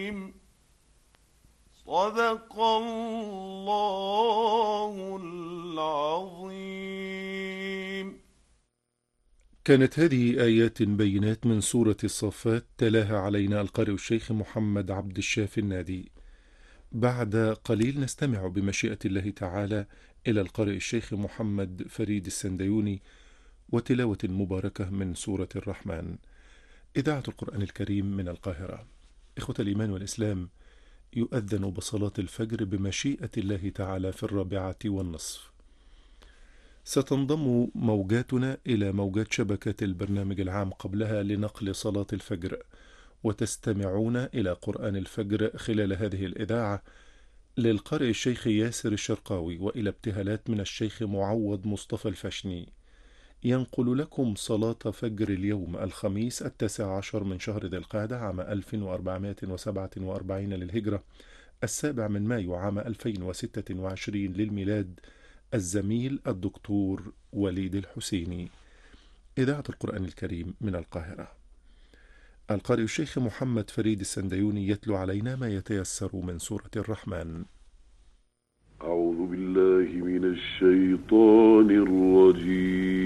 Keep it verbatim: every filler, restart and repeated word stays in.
صدق الله العظيم. كانت هذه آيات بينات من سورة الصافات تلاها علينا القارئ الشيخ محمد عبد الشافي النادي. بعد قليل نستمع بمشيئة الله تعالى إلى القارئ الشيخ محمد فريد السنديوني وتلاوة مباركة من سورة الرحمن. إذاعة القرآن الكريم من القاهرة. إخوة الإيمان والإسلام، يؤذن بصلاة الفجر بمشيئة الله تعالى في الرابعة والنصف. ستنضم موجاتنا إلى موجات شبكة البرنامج العام قبلها لنقل صلاة الفجر، وتستمعون إلى قرآن الفجر خلال هذه الإذاعة للقارئ الشيخ ياسر الشرقاوي، وإلى ابتهالات من الشيخ معوض مصطفى الفشني. ينقل لكم صلاة فجر اليوم الخميس التاسع عشر من شهر ذي القعدة عام ألف وأربعمائة وسبعة وأربعين للهجرة، السابع من مايو عام ألفين وستة وعشرين للميلاد، الزميل الدكتور وليد الحسيني. إذاعة القرآن الكريم من القاهرة. القارئ الشيخ محمد فريد السنديوني يتلو علينا ما يتيسر من سورة الرحمن. أعوذ بالله من الشيطان الرجيم.